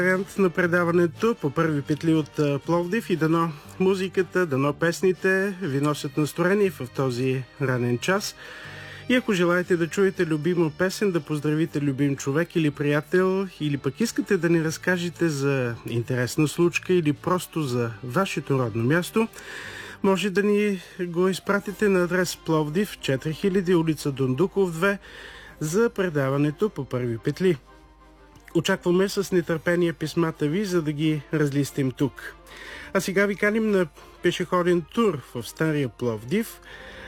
Вариант на предаването по първи петли от Пловдив и дано музиката, дано песните ви носят настроение в този ранен час. И ако желаете да чуете любима песен, да поздравите любим човек или приятел, или пък искате да ни разкажете за интересна случка или просто за вашето родно място, може да ни го изпратите на адрес Пловдив, 4000, улица Дондуков 2, за предаването по първи петли. Очакваме с нетърпение писмата ви, за да ги разлистим тук. А сега ви каним на пешеходен тур в Стария Пловдив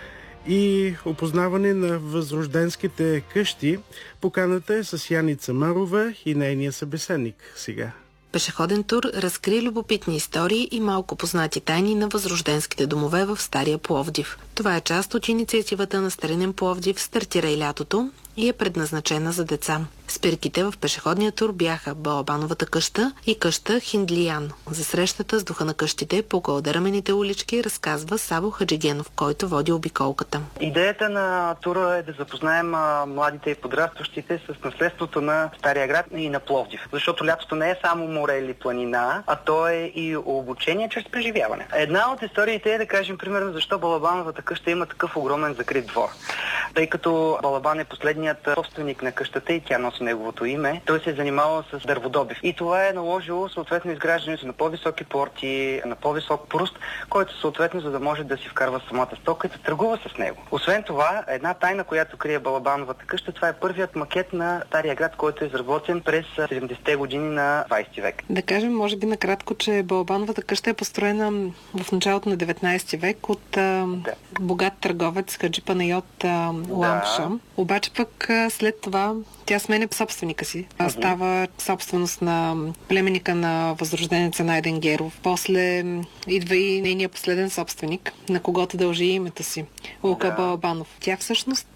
и опознаване на възрожденските къщи. Поканата е с Яница Марова и нейния събеседник сега. Пешеходен тур разкри любопитни истории и малко познати тайни на възрожденските домове в Стария Пловдив. Това е част от инициативата на Старинен Пловдив "Стартира и лятото" и е предназначена за деца. Спирките в пешеходния тур бяха Балабановата къща и къща Хиндлиян. За срещата с духа на къщите по калдерамените улички разказва Саво Хаджигенов, който води обиколката. Идеята на тура е да запознаем младите и подрастващите с наследството на Стария град и на Пловдив. Защото лятото не е само море или планина, а то е и обучение чрез преживяване. Една от историите е да кажем примерно защо Балабановата къща има такъв огромен закрит двор. Тъй като Балабан е последният собственик на къщата и тя носи неговото име, той се е занимавал с дърводобив. И това е наложило съответно изграждането на по-високи порти, на по-висок пруст, който съответно за да може да си вкарва самата стока и да търгува с него. Освен това, една тайна, която крие Балабановата къща, това е първият макет на Стария град, който е изработен през 70-те години на 20 век. Да кажем, може би накратко, че Балабановата къща е построена в началото на 19 век от богат търговец Хаджи Панайот Ламша. Обаче пък след това тя сменя собственика си. Става собственост на племенника на възрожденеца Найден Геров. После идва и нейният последен собственик, на когото дължи името си, Лука Балабанов. Тя всъщност